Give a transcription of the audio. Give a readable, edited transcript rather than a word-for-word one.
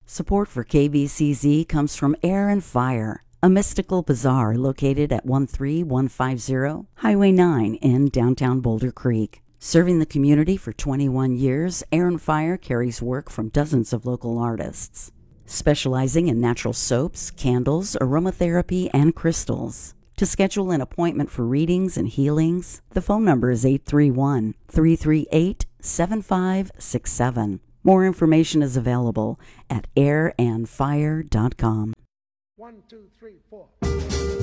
Support for KBCZ comes from Air and Fire, a mystical bazaar located at 13150 Highway 9 in downtown Boulder Creek. Serving the community for 21 years, Air and Fire carries work from dozens of local artists, specializing in natural soaps, candles, aromatherapy, and crystals. To schedule an appointment for readings and healings, the phone number is 831-338-7567. More information is available at airandfire.com. 1, 2, 3, 4.